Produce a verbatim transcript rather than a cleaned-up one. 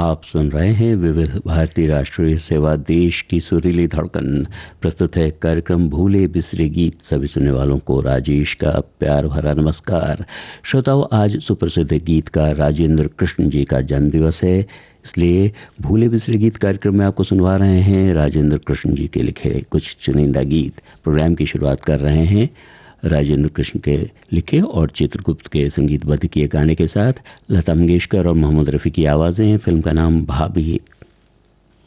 आप सुन रहे हैं विविध भारती राष्ट्रीय सेवा, देश की सुरीली धड़कन। प्रस्तुत है कार्यक्रम भूले बिसरे गीत। सभी सुनने वालों को राजेश का प्यार भरा नमस्कार। श्रोताओं, आज सुप्रसिद्ध गीतकार राजेंद्र कृष्ण जी का जन्मदिवस है, इसलिए भूले बिसरे गीत कार्यक्रम में आपको सुनवा रहे हैं राजेंद्र कृष्ण जी के लिखे कुछ चुनिंदा गीत। प्रोग्राम की शुरुआत कर रहे हैं राजेंद्र कृष्ण के लिखे और चित्रगुप्त के संगीतबद्ध किए गाने के साथ। लता मंगेशकर और मोहम्मद रफ़ी की आवाज़ें। फिल्म का नाम भाभी